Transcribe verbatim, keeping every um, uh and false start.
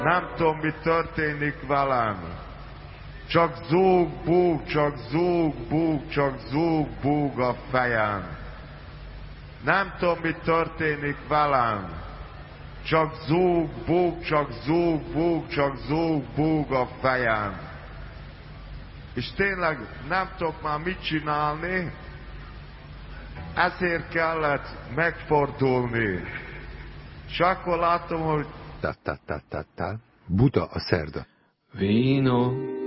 Nem tudom, mi történik velem. Csak zúg, búg, csak zúg, búg, csak zúg, búg a fejem. Nem tudom, mi történik velem. Csak zúg, búg, csak zúg, búg, csak zúg, búg a fejem. És tényleg nem tudok már mit csinálni, ezért kellett megfordulni. És akkor látom, hogy Ta, ta, ta, ta, ta. Buda a szerda. Vino